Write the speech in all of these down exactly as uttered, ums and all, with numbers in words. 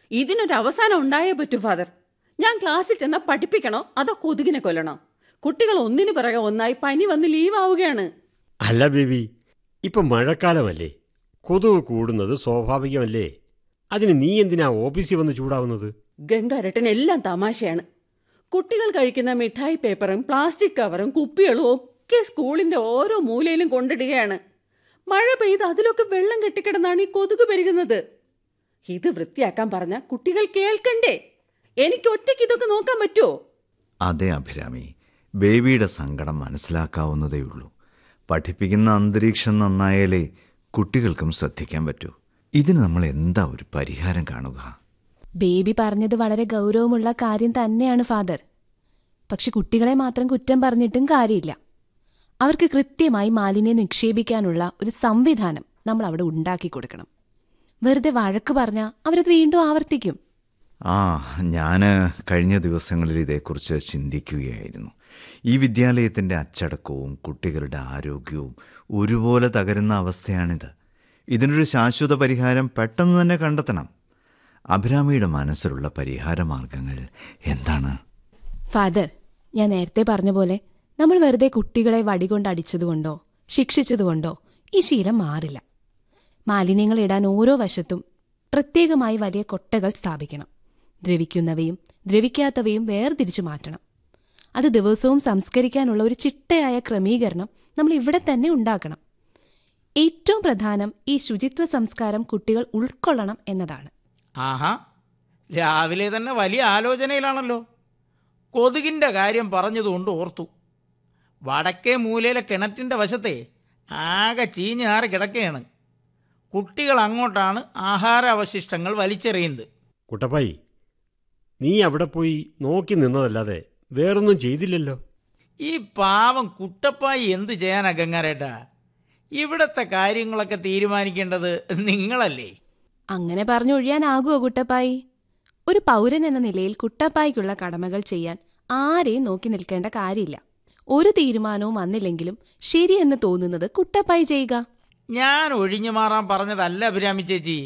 ഇതിനൊരു അവസാനം ഉണ്ടായേ പറ്റൂ ഫാദർ. ഞാൻ ക്ലാസ്സിൽ ചെന്നാൽ പഠിപ്പിക്കണോ അതോ കൊതുകിനെ കൊല്ലണോ? കുട്ടികൾ ഒന്നിനു പിറകെ ഒന്നായി പനി വന്ന് ലീവാവുകയാണ്. അല്ല ബേബി, ഇപ്പം മഴക്കാലമല്ലേ, കൊതുക് കൂടുന്നത് സ്വാഭാവികമല്ലേ? അതിന് നീ എന്തിനാ ഓഫീസിൽ വന്ന് ചൂടാവുന്നത്? ഗംഗാരട്ടൻ എല്ലാം തമാശയാണ്. കുട്ടികൾ കഴിക്കുന്ന മിഠായി പേപ്പറും പ്ലാസ്റ്റിക് കവറും കുപ്പികളും ഒക്കെ സ്കൂളിന്റെ ഓരോ മൂലയിലും കൊണ്ടിടുകയാണ്. മഴ പെയ്ത് അതിലൊക്കെ വെള്ളം കെട്ടിക്കിടന്നാണ് ഈ കൊതുക് പെരുകുന്നത്. ഇത് വൃത്തിയാക്കാൻ പറഞ്ഞ കുട്ടികൾ കേൾക്കണ്ടേ? എനിക്ക് ഒറ്റയ്ക്ക് ഇതൊക്കെ നോക്കാൻ പറ്റുമോ? അതെ അഭിരാമി, ബേബിയുടെ സങ്കടം മനസ്സിലാക്കാവുന്നതേ ഉള്ളൂ. പഠിപ്പിക്കുന്ന അന്തരീക്ഷം നന്നായാലേ കുട്ടികൾക്കും ശ്രദ്ധിക്കാൻ പറ്റൂ. ഇതിന് നമ്മൾ എന്താ ഒരു പരിഹാരം കാണുക? ബേബി പറഞ്ഞത് വളരെ ഗൗരവമുള്ള കാര്യം തന്നെയാണ് ഫാദർ. പക്ഷെ കുട്ടികളെ മാത്രം കുറ്റം പറഞ്ഞിട്ടും കാര്യമില്ല. അവർക്ക് കൃത്യമായി മാലിന്യം നിക്ഷേപിക്കാനുള്ള ഒരു സംവിധാനം നമ്മൾ അവിടെ ഉണ്ടാക്കി കൊടുക്കണം. വെറുതെ വഴക്ക് പറഞ്ഞാൽ അവരത് വീണ്ടും ആവർത്തിക്കും. ആ ഞാൻ കഴിഞ്ഞ ദിവസങ്ങളിൽ ഇതേക്കുറിച്ച് ചിന്തിക്കുകയായിരുന്നു. ഈ വിദ്യാലയത്തിൻ്റെ അച്ചടക്കവും കുട്ടികളുടെ ആരോഗ്യവും ഒരുപോലെ തകരുന്ന അവസ്ഥയാണിത്. ഇതിനൊരു ശാശ്വത പരിഹാരം പെട്ടെന്ന് തന്നെ കണ്ടെത്തണം. അഭിരാമിയുടെ മനസ്സിലുള്ള പരിഹാര മാർഗങ്ങൾ എന്താണ്? ഫാദർ, ഞാൻ നേരത്തെ പറഞ്ഞ പോലെ നമ്മൾ വെറുതെ കുട്ടികളെ വടികൊണ്ട് അടിച്ചതുകൊണ്ടോ ശിക്ഷിച്ചതുകൊണ്ടോ ഈ ശീലം മാറില്ല. മാലിന്യങ്ങൾ ഇടാൻ ഓരോ വശത്തും പ്രത്യേകമായി വലിയ കൊട്ടകൾ സ്ഥാപിക്കണം. ദ്രവിക്കുന്നവയും ദ്രവിക്കാത്തവയും വേർതിരിച്ചു മാറ്റണം. അത് ദിവസവും സംസ്കരിക്കാനുള്ള ഒരു ചിട്ടയായ ക്രമീകരണം നമ്മൾ ഇവിടെ തന്നെ ഉണ്ടാക്കണം. ഏറ്റവും പ്രധാനം ഈ ശുചിത്വ സംസ്കാരം കുട്ടികൾ ഉൾക്കൊള്ളണം എന്നതാണ്. ആഹാ, രാവിലെ തന്നെ വലിയ ആലോചനയിലാണല്ലോ. കൊതുകിൻ്റെ കാര്യം പറഞ്ഞതുകൊണ്ട് ഓർത്തു. വടക്കേ മൂലയിലെ കിണറ്റിൻ്റെ വശത്തെ ആകെ ചീഞ്ഞാറി കിടക്കുകയാണ്. കുട്ടികൾ അങ്ങോട്ടാണ് ആഹാരാവശിഷ്ടങ്ങൾ വലിച്ചെറിയുന്നത്. കുട്ടപ്പായി, നീ അവിടെ പോയി നോക്കി നിന്നതല്ലാതെ വേറൊന്നും ചെയ്തില്ലല്ലോ. ഈ പാവം കുട്ടപ്പായി എന്തു ചെയ്യാനാ ഗംഗാരേട്ടാ? ഇവിടത്തെ കാര്യങ്ങളൊക്കെ തീരുമാനിക്കേണ്ടത് നിങ്ങളല്ലേ? അങ്ങനെ പറഞ്ഞൊഴിയാനാകുമോ കുട്ടപ്പായി? ഒരു പൗരൻ എന്ന നിലയിൽ കുട്ടപ്പായിക്കുള്ള കടമകൾ ചെയ്യാൻ ആരെയും നോക്കി നിൽക്കേണ്ട കാര്യമില്ല. ഒരു തീരുമാനവും വന്നില്ലെങ്കിലും ശരിയെന്ന് തോന്നുന്നത് കുട്ടപ്പായി ചെയ്യുക. ഞാൻ ഒഴിഞ്ഞു മാറാൻ പറഞ്ഞതല്ല അഭിരാമി ചേച്ചി.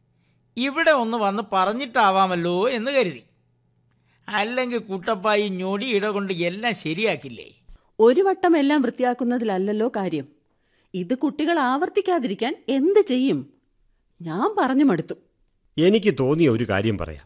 ഇവിടെ ഒന്ന് വന്ന് പറഞ്ഞിട്ടാവാമല്ലോ എന്ന് കരുതി. അല്ലെങ്കിൽ കുട്ടപ്പായി ഞൊടിയിട കൊണ്ട് എല്ലാം ശരിയാക്കില്ലേ? ഒരു വട്ടം എല്ലാം വൃത്തിയാക്കുന്നതിലല്ലോ കാര്യം. ഇത് കുട്ടികൾ ആവർത്തിക്കാതിരിക്കാൻ എന്ത് ചെയ്യും? ഞാൻ പറഞ്ഞു മടുത്തു. എനിക്ക് തോന്നിയ ഒരു കാര്യം പറയാം.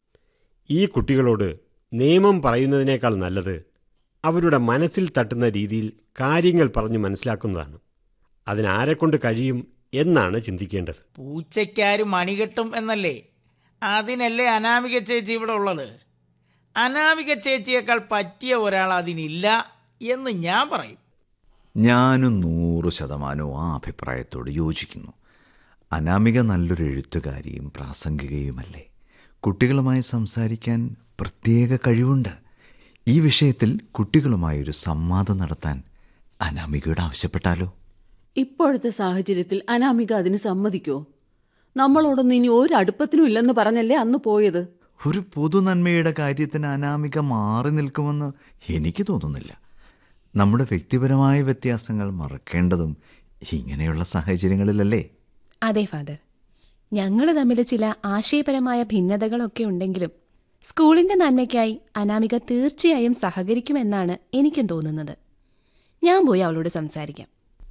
ഈ കുട്ടികളോട് നിയമം പറയുന്നതിനേക്കാൾ നല്ലത് അവരുടെ മനസ്സിൽ തട്ടുന്ന രീതിയിൽ കാര്യങ്ങൾ പറഞ്ഞു മനസ്സിലാക്കുന്നതാണ്. അതിനാരെക്കൊണ്ട് കഴിയും എന്നാണ് ചിന്തിക്കേണ്ടത്. പൂച്ചയ്ക്കാരും മണികെട്ടും എന്നല്ലേ? അതിനല്ലേ അനാമിക ചേച്ചി ഇവിടെ ഉള്ളത്. അനാമിക ചേച്ചിയേക്കാൾ പറ്റിയ ഒരാൾ അതിനില്ല എന്ന് ഞാൻ പറയും. ഞാനും നൂറ് ശതമാനവും ആ അഭിപ്രായത്തോട് യോജിക്കുന്നു. അനാമിക നല്ലൊരു എഴുത്തുകാരിയും പ്രാസംഗികയുമല്ലേ. കുട്ടികളുമായി സംസാരിക്കാൻ പ്രത്യേക കഴിവുണ്ട്. ഈ വിഷയത്തിൽ കുട്ടികളുമായൊരു സംവാദം നടത്താൻ അനാമികയോട് ആവശ്യപ്പെട്ടാലോ? ഇപ്പോഴത്തെ സാഹചര്യത്തിൽ അനാമിക അതിന് സമ്മതിക്കോ? നമ്മളോടൊന്നും ഇനി ഒരു അടുപ്പത്തിനും ഇല്ലെന്ന് പറഞ്ഞല്ലേ അന്ന് പോയത്. ഒരു പൊതു നന്മയുടെ കാര്യത്തിന് അനാമിക മാറി നിൽക്കുമെന്ന് എനിക്ക് തോന്നുന്നില്ല. നമ്മുടെ വ്യക്തിപരമായ വ്യത്യാസങ്ങൾ മറക്കേണ്ടതും ഇങ്ങനെയുള്ള സാഹചര്യങ്ങളിലല്ലേ? അതെ ഫാദർ, ഞങ്ങൾ തമ്മിൽ ചില ആശയപരമായ ഭിന്നതകളൊക്കെ ഉണ്ടെങ്കിലും സ്കൂളിന്റെ നന്മയ്ക്കായി അനാമിക തീർച്ചയായും സഹകരിക്കുമെന്നാണ് എനിക്കും തോന്നുന്നത്. ഞാൻ പോയി അവളോട് സംസാരിക്കാം.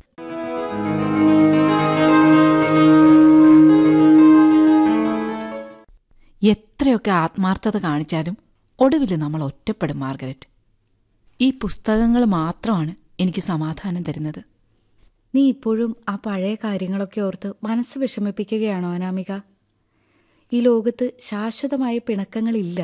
എത്രയൊക്കെ ആത്മാർത്ഥത കാണിച്ചാലും ഒടുവിൽ നമ്മൾ ഒറ്റപ്പെടും മാർഗരറ്റ്. ഈ പുസ്തകങ്ങൾ മാത്രമാണ് എനിക്ക് സമാധാനം തരുന്നത്. നീ ഇപ്പോഴും ആ പഴയ കാര്യങ്ങളൊക്കെ ഓർത്ത് മനസ്സ് വിഷമിപ്പിക്കുകയാണോ അനാമിക? ഈ ലോകത്ത് ശാശ്വതമായ പിണക്കങ്ങളില്ല.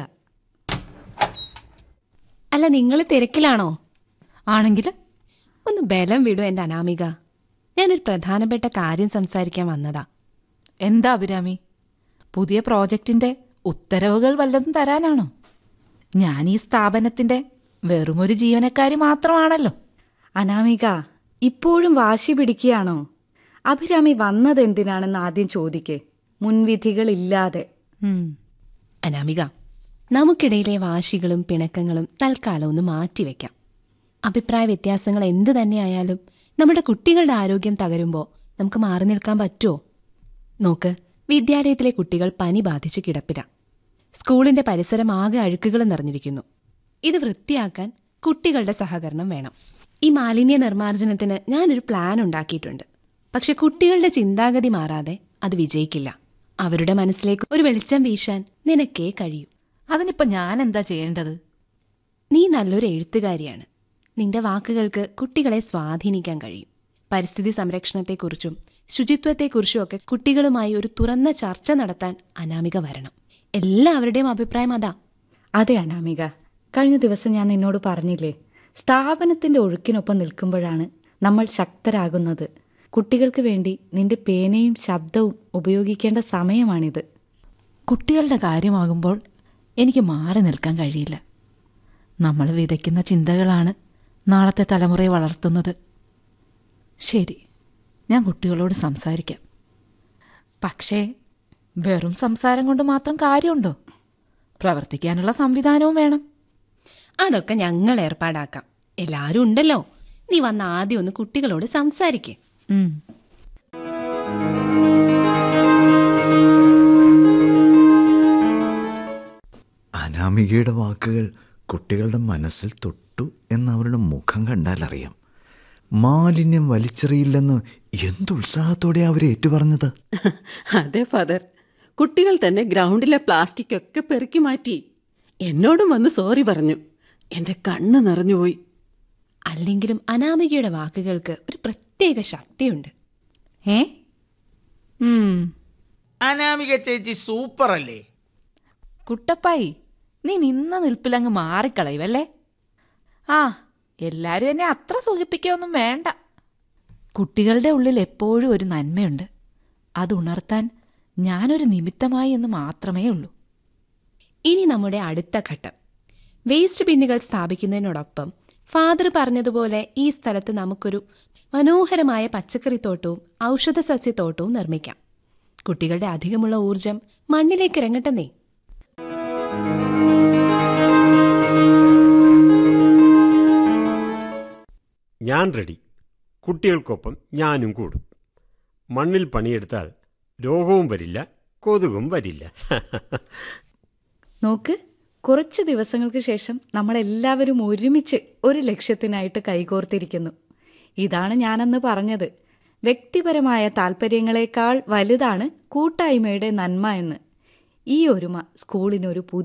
അല്ല, നിങ്ങൾ തിരക്കിലാണോ? ആണെങ്കിൽ ഒന്ന് ബലം വിടൂ എൻ്റെ അനാമിക. ഞാനൊരു പ്രധാനപ്പെട്ട കാര്യം സംസാരിക്കാൻ വന്നതാ. എന്താ അഭിരാമി? പുതിയ പ്രോജക്റ്റിന്റെ ഉത്തരവുകൾ വല്ലതും തരാനാണോ? ഞാൻ ഈ സ്ഥാപനത്തിന്റെ വെറുമൊരു ജീവനക്കാരി മാത്രമാണല്ലോ. അനാമിക, ഇപ്പോഴും വാശി പിടിക്കുകയാണോ? അഭിരാമി വന്നതെന്തിനാണെന്ന് ആദ്യം ചോദിക്കേ, മുൻവിധികളില്ലാതെ. അനാമിക, നമുക്കിടയിലെ വാശികളും പിണക്കങ്ങളും തൽക്കാലം ഒന്ന് മാറ്റിവെക്കാം. അഭിപ്രായ വ്യത്യാസങ്ങൾ എന്തു തന്നെയായാലും നമ്മുടെ കുട്ടികളുടെ ആരോഗ്യം തകരുമ്പോൾ നമുക്ക് മാറി നിൽക്കാൻ പറ്റുമോ? നോക്ക്, വിദ്യാലയത്തിലെ കുട്ടികൾ പനി ബാധിച്ച് കിടപ്പില. സ്കൂളിന്റെ പരിസരം ആകെ അഴുക്കുകൾ നിറഞ്ഞിരിക്കുന്നു. ഇത് വൃത്തിയാക്കാൻ കുട്ടികളുടെ സഹകരണം വേണം. ഈ മാലിന്യ നിർമ്മാർജ്ജനത്തിന് ഞാനൊരു പ്ലാൻ ഉണ്ടാക്കിയിട്ടുണ്ട്. പക്ഷെ കുട്ടികളുടെ ചിന്താഗതി മാറാതെ അത് വിജയിക്കില്ല. അവരുടെ മനസ്സിലേക്ക് ഒരു വെളിച്ചം വീശാൻ നിനക്കേ കഴിയൂ. അതിനിപ്പോ ഞാൻ എന്താ ചെയ്യേണ്ടത്? നീ നല്ലൊരു എഴുത്തുകാരിയാണ്. നിന്റെ വാക്കുകൾക്ക് കുട്ടികളെ സ്വാധീനിക്കാൻ കഴിയും. പരിസ്ഥിതി സംരക്ഷണത്തെക്കുറിച്ചും ശുചിത്വത്തെക്കുറിച്ചും ഒക്കെ കുട്ടികളുമായി ഒരു തുറന്ന ചർച്ച നടത്താൻ അനാമിക വരണം. എല്ലാവരുടെയും അഭിപ്രായം അതാ. അതെ അനാമിക, കഴിഞ്ഞ ദിവസം ഞാൻ നിന്നോട് പറഞ്ഞില്ലേ, സ്ഥാപനത്തിന്റെ ഒഴുക്കിനൊപ്പം നിൽക്കുമ്പോഴാണ് നമ്മൾ ശക്തരാകുന്നത്. കുട്ടികൾക്ക് വേണ്ടി നിന്റെ പേനയും ശബ്ദവും ഉപയോഗിക്കേണ്ട സമയമാണിത്. കുട്ടികളുടെ കാര്യമാകുമ്പോൾ എനിക്ക് മാറി നിൽക്കാൻ കഴിയില്ല. നമ്മൾ വിതയ്ക്കുന്ന ചിന്തകളാണ് നാളത്തെ തലമുറയെ വളർത്തുന്നത്. ശരി, ഞാൻ കുട്ടികളോട് സംസാരിക്കാം. പക്ഷേ വെറും സംസാരം കൊണ്ട് മാത്രം കാര്യമുണ്ടോ? പ്രവർത്തിക്കാനുള്ള സംവിധാനവും വേണം. അതൊക്കെ ഞങ്ങൾ ഏർപ്പാടാക്കാം. എല്ലാരും ഉണ്ടല്ലോ. നീ വന്ന ആദ്യം ഒന്ന് കുട്ടികളോട് സംസാരിക്കേ. ഉം. അനാമികയുടെ വാക്കുകൾ കുട്ടികളുടെ മനസ്സിൽ തൊട്ടു എന്നവരുടെ മുഖം കണ്ടാലറിയാം. മാലിന്യം വലിച്ചെറിയില്ലെന്ന് എന്തുത്സാഹത്തോടെ അവർ ഏറ്റുപറഞ്ഞത്. അതെ ഫാദർ, കുട്ടികൾ തന്നെ ഗ്രൗണ്ടിലെ പ്ലാസ്റ്റിക് ഒക്കെ പെറുക്കി മാറ്റി. എന്നോടും വന്ന് സോറി പറഞ്ഞു. എന്റെ കണ്ണ് നിറഞ്ഞുപോയി. അല്ലെങ്കിലും അനാമികയുടെ വാക്കുകൾക്ക് ഒരു പ്രത്യേക ശക്തിയുണ്ട്. ഏ ഉം. അനാമിക ചേച്ചി സൂപ്പർ അല്ലേ? കുട്ടപ്പായി, നീ നിന്ന നിൽപ്പിലങ്ങ് മാറിക്കളയുമല്ലേ? ആ, എല്ലാരും എന്നെ അത്ര സുഖിപ്പിക്കൊന്നും വേണ്ട. കുട്ടികളുടെ ഉള്ളിൽ എപ്പോഴും ഒരു നന്മയുണ്ട്. അത് ഉണർത്താൻ ഞാനൊരു നിമിത്തമായി എന്ന് മാത്രമേ ഉള്ളൂ. ഇനി നമ്മുടെ അടുത്ത ഘട്ടം, വേസ്റ്റ് ബിന്നുകൾ സ്ഥാപിക്കുന്നതിനോടൊപ്പം ഫാദർ പറഞ്ഞതുപോലെ ഈ സ്ഥലത്ത് നമുക്കൊരു മനോഹരമായ പച്ചക്കറിത്തോട്ടവും ഔഷധ സസ്യത്തോട്ടവും നിർമ്മിക്കാം. കുട്ടികളുടെ അധികമുള്ള ഊർജം മണ്ണിലേക്ക് ഇറങ്ങട്ടെന്നേ. ഞാൻ റെഡി. കുട്ടികൾക്കൊപ്പം ഞാനും കൂടും. മണ്ണിൽ പണിയെടുത്താൽ രോഗവും വരില്ല, കൊതുകും വരില്ല. നോക്ക്, കുറച്ച് ദിവസങ്ങൾക്ക് ശേഷം നമ്മളെല്ലാവരും ഒരുമിച്ച് ഒരു ലക്ഷ്യത്തിനായിട്ട് കൈകോർത്തിരിക്കുന്നു. ഇതാണ് ഞാനന്ന് പറഞ്ഞത്, വ്യക്തിപരമായ താല്പര്യങ്ങളെക്കാൾ വലുതാണ് കൂട്ടായ്മയുടെ നന്മ എന്ന്. ഈ ഒരുമ സ്കൂളിനൊരു പുതിയ